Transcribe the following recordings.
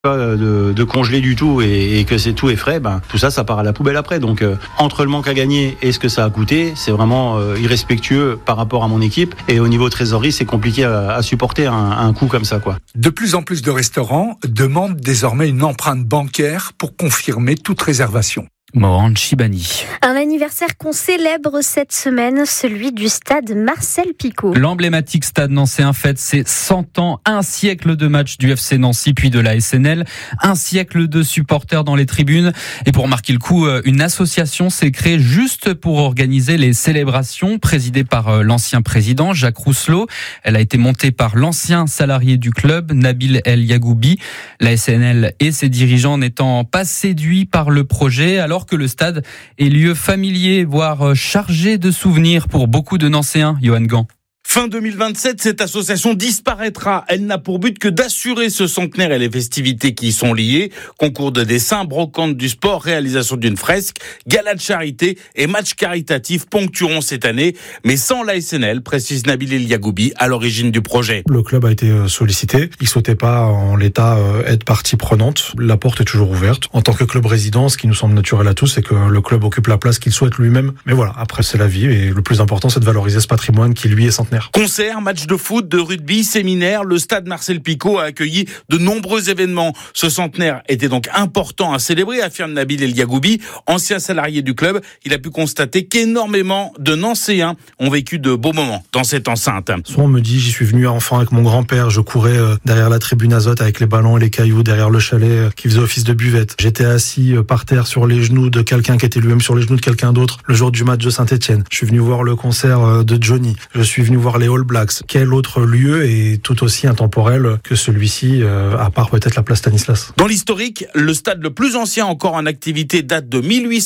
de congeler du tout et que tout est frais, tout ça part à la poubelle après. Donc entre le manque à gagner et ce que ça a coûté, c'est vraiment irrespectueux par rapport à mon équipe. Et au niveau trésorerie, c'est compliqué à supporter un coût comme ça, quoi. De plus en plus de restaurants demandent désormais une empreinte bancaire pour confirmer toute réservation. Morane Chibani. Un anniversaire qu'on célèbre cette semaine, celui du stade Marcel Picot. L'emblématique stade nancéen fête ses 100 ans, un siècle de matchs du FC Nancy puis de la SNL, un siècle de supporters dans les tribunes. Et pour marquer le coup, une association s'est créée juste pour organiser les célébrations, présidée par l'ancien président Jacques Rousselot. Elle a été montée par l'ancien salarié du club, Nabil El Yagoubi. La SNL et ses dirigeants n'étant pas séduits par le projet, alors que le stade est lieu familier, voire chargé de souvenirs pour beaucoup de Nancéens. Johan Gant. Fin 2027, cette association disparaîtra. Elle n'a pour but que d'assurer ce centenaire et les festivités qui y sont liées. Concours de dessin, brocante du sport, réalisation d'une fresque, gala de charité et match caritatif ponctueront cette année, mais sans la SNL, précise Nabil El Yagoubi, à l'origine du projet. Le club a été sollicité. Il ne souhaitait pas, en l'état, être partie prenante. La porte est toujours ouverte. En tant que club résident, ce qui nous semble naturel à tous, c'est que le club occupe la place qu'il souhaite lui-même. Mais voilà, après c'est la vie et le plus important, c'est de valoriser ce patrimoine qui, lui, est centenaire. Concerts, matchs de foot, de rugby, séminaires, le stade Marcel Picot a accueilli de nombreux événements. Ce centenaire était donc important à célébrer, affirme Nabil El Yagoubi, ancien salarié du club. Il a pu constater qu'énormément de Nancéens ont vécu de beaux moments dans cette enceinte. Soit on me dit, j'y suis venu enfant avec mon grand-père, je courais derrière la tribune azote avec les ballons et les cailloux derrière le chalet qui faisait office de buvette. J'étais assis par terre sur les genoux de quelqu'un qui était lui-même sur les genoux de quelqu'un d'autre le jour du match de Saint-Etienne. Je suis venu voir le concert de Johnny. Je suis venu voir les All Blacks. Quel autre lieu est tout aussi intemporel que celui-ci, à part peut-être la place Stanislas? Dans l'historique, le stade le plus ancien encore en activité date de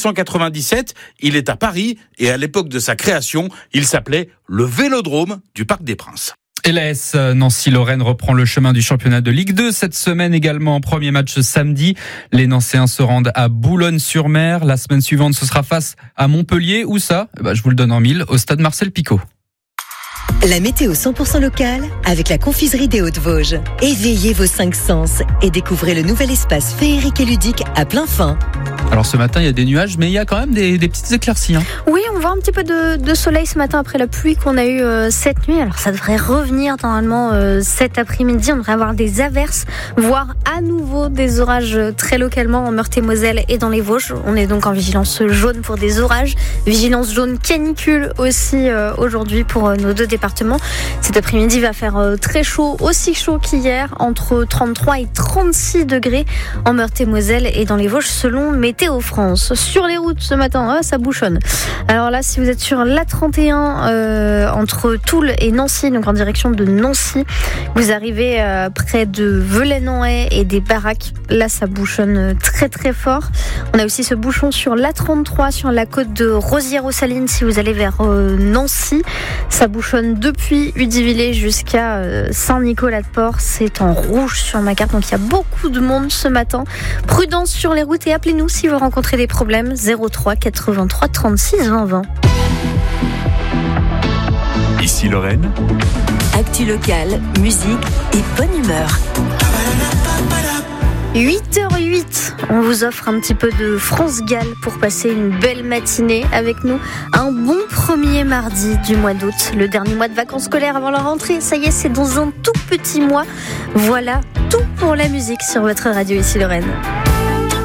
1897. Il est à Paris et à l'époque de sa création, il s'appelait le Vélodrome du Parc des Princes. Et l'AS Nancy-Lorraine reprend le chemin du championnat de Ligue 2 cette semaine également. Premier match samedi. Les Nancéens se rendent à Boulogne-sur-Mer. La semaine suivante, ce sera face à Montpellier. Où ça? Je vous le donne en mille, au stade Marcel Picot. La météo 100% locale avec la confiserie des Hauts-de-Vosges. Éveillez vos 5 sens et découvrez le nouvel espace féerique et ludique à plein fin. Alors ce matin, il y a des nuages, mais il y a quand même des petites éclaircies. Oui, on voit un petit peu de soleil ce matin après la pluie qu'on a eue cette nuit. Alors ça devrait revenir normalement cet après-midi. On devrait avoir des averses, voire à nouveau des orages très localement en Meurthe-et-Moselle et dans les Vosges. On est donc en vigilance jaune pour des orages. Vigilance jaune canicule aussi aujourd'hui pour nos deux départements. Cet après-midi va faire très chaud, aussi chaud qu'hier, entre 33 et 36 degrés en Meurthe-et-Moselle et dans les Vosges selon Météo France. Sur les routes ce matin, ça bouchonne. Alors là, si vous êtes sur l'A31 entre Toul et Nancy, donc en direction de Nancy, vous arrivez près de Velay-en-Haye et des Baraques. Là, ça bouchonne très très fort. On a aussi ce bouchon sur l'A33 sur la côte de Rosières-aux-Salines si vous allez vers Nancy. Ça bouchonne depuis Udivillers jusqu'à Saint-Nicolas-de-Port. C'est en rouge sur ma carte, donc il y a beaucoup de monde ce matin. Prudence sur les routes et appelez-nous si vous rencontrez des problèmes. 03 83 36 20 20. Ici Lorraine. Actu locale, musique et bonne humeur. 8h08, on vous offre un petit peu de France Gall pour passer une belle matinée avec nous. Un bon premier mardi du mois d'août, le dernier mois de vacances scolaires avant la rentrée. Ça y est, c'est dans un tout petit mois. Voilà tout pour la musique sur votre radio Ici Lorraine.